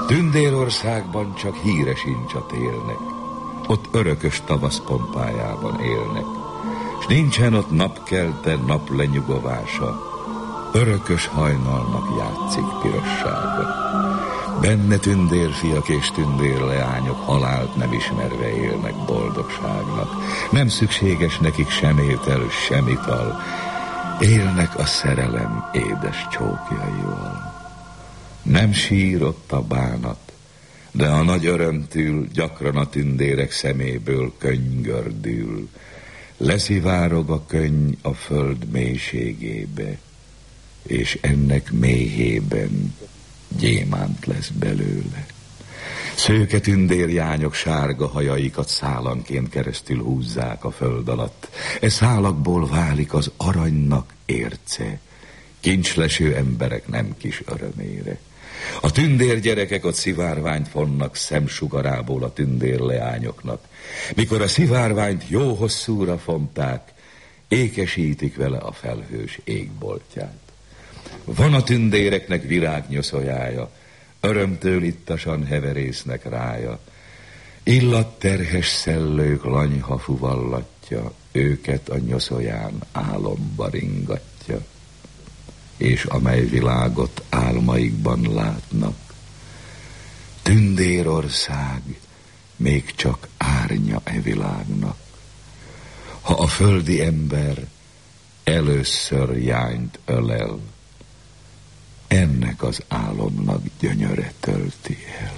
Tündérországban csak híre sincs a télnek, ott örökös tavasz pompájában élnek, s nincsen ott napkelte, naplenyugovása, örökös hajnalnak játszik pirossága. Benne tündérfiak és tündérleányok halált nem ismerve élnek boldogságnak. Nem szükséges nekik sem étel, sem ital, élnek a szerelem édes csókjaival. Nem sír ott a bánat, de a nagy örömtől gyakran a tündérek szeméből könny gördül. Leszivárog a könny a föld mélységébe, és ennek mélyében gyémánt lesz belőle. Szőke tündérjányok sárga hajaikat szálanként keresztül húzzák a föld alatt. E szálakból válik az aranynak érce, kincsleső emberek nem kis örömére. A tündérgyerekek ott szivárványt vonnak szemsugarából a tündérleányoknak. Mikor a szivárványt jó hosszúra fonták, ékesítik vele a felhős égboltját. Van a tündéreknek virágnyoszójája, örömtől ittasan heverésznek rája. Illatterhes szellők lanyha fuvallatja, őket a nyoszóján álomba ringatja. És amely világot álmaikban látnak, Tündérország még csak árnya e világnak. Ha a földi ember először jányt ölel, ennek az álomnak gyönyöre tölti el.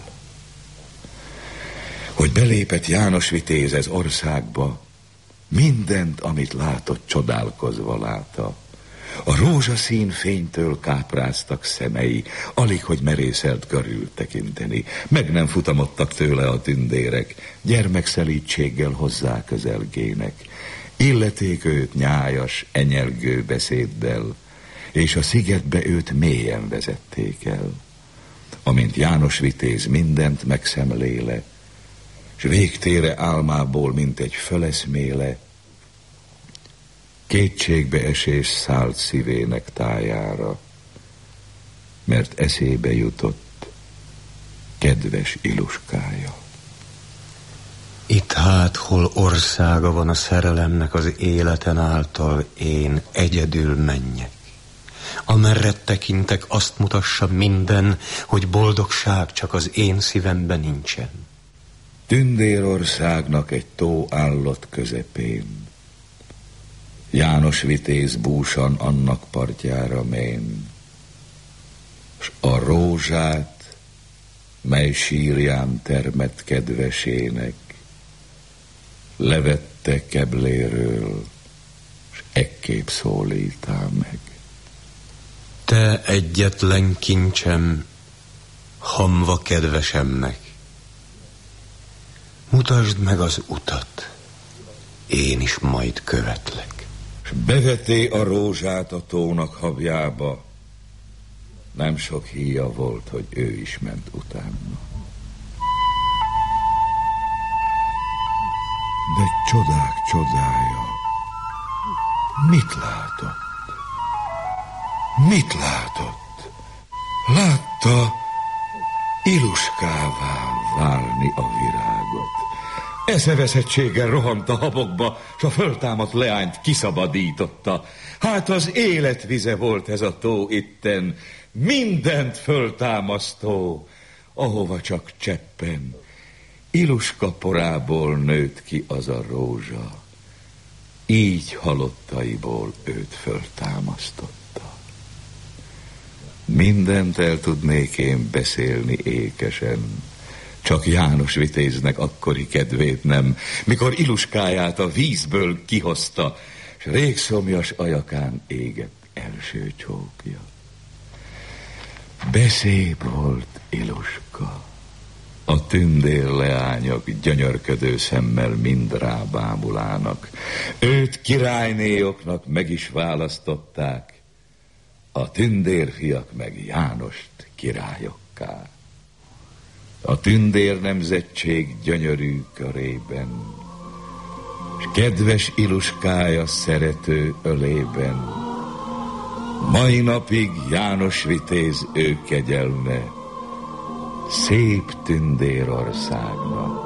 Hogy belépett János Vitéz ez országba, mindent, amit látott, csodálkozva látta. A rózsaszín fénytől kápráztak szemei, alig, hogy merészelt körül tekinteni. Meg nem futamodtak tőle a tündérek, gyermekszelítséggel hozzá közelgének. Illeték őt nyájas, enyelgő beszéddel, és a szigetbe őt mélyen vezették el. Amint János Vitéz mindent megszemléle, s végtére álmából, mint egy föleszméle, kétségbe esés szállt szívének tájára, mert eszébe jutott kedves Iluskája. Itt hát, hol országa van a szerelemnek az életen által, én egyedül menjek. Amerre tekintek, azt mutassa minden, hogy boldogság csak az én szívemben nincsen. Tündérországnak egy tó állott közepén, János Vitéz búsan annak partjára mén, s a rózsát, mely sírján termett kedvesének, levette kebléről, s ekképp szólítál meg. Te egyetlen kincsem, hamva kedvesemnek, mutasd meg az utat, én is majd követlek. S beveté a rózsát a tónak habjába, nem sok híja volt, hogy ő is ment utána. De csodák csodája, mit látott? Mit látott? Látta Iluskává válni a virágot. Eszeveszettséggel rohant a habokba, s a föltámadt leányt kiszabadította. Hát az életvize volt ez a tó itten, mindent föltámasztó, ahova csak cseppen. Iluska porából nőtt ki az a rózsa, így halottaiból őt föltámasztotta. Mindent el tudnék én beszélni ékesen, csak János Vitéznek akkori kedvét nem, mikor Iluskáját a vízből kihozta, s régszomjas ajakán égett első csókja. Beszép volt Iluska, a tündérleányok gyönyörködő szemmel mind rábámulának. Őt királynéjoknak meg is választották, a tündérfiak meg Jánost királyokká. A tündér nemzetség gyönyörű körében, s kedves Iluskája szerető ölében, mai napig János Vitéz ő kegyelme, szép tündérországba.